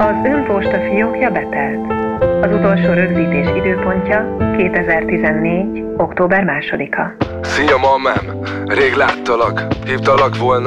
Az önposta fiókja betelt. Az utolsó rögzítés időpontja 2014. október 2-a. Szia, mamám! Rég láttalak. Hívtalak volna